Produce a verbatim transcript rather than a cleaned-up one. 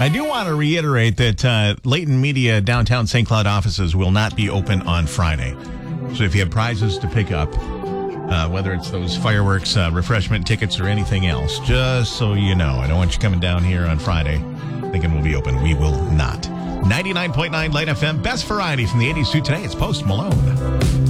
I do want to reiterate that uh, Leighton Media downtown Saint Cloud offices will not be open on Friday. So if you have prizes to pick up, uh, whether it's those fireworks, uh, refreshment tickets, or anything else, just so you know, I don't want you coming down here on Friday thinking we'll be open. We will not. ninety-nine point nine Light F M, best variety from the eighties to today. It's Post Malone.